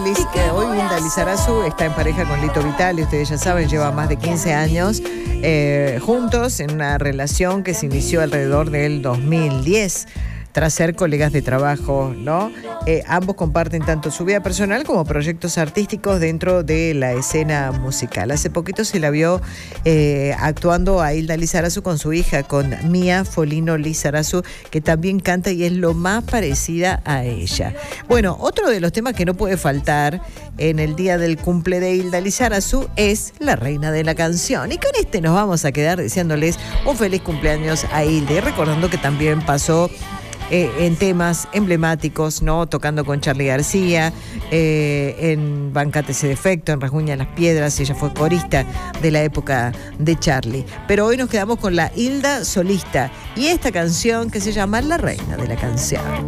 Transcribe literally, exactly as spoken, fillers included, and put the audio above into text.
Liz, eh, hoy Hilda Lizarazu está en pareja con Lito Vitale, ustedes ya saben, lleva más de quince años eh, juntos en una relación que se inició alrededor del dos mil diez. Tras ser colegas de trabajo, ¿no? Eh, ambos comparten tanto su vida personal como proyectos artísticos dentro de la escena musical. Hace poquito se la vio eh, actuando a Hilda Lizarazu con su hija, con Mía Folino Lizarazu, que también canta y es lo más parecida a ella. Bueno, otro de los temas que no puede faltar en el día del cumple de Hilda Lizarazu es La Reina de la Canción. Y con este nos vamos a quedar deseándoles un feliz cumpleaños a Hilda y recordando que también pasó Eh, en temas emblemáticos, ¿no? Tocando con Charly García, eh, en Bancate ese defecto, en Rasguña las Piedras, ella fue corista de la época de Charly. Pero hoy nos quedamos con la Hilda solista y esta canción que se llama La Reina de la Canción.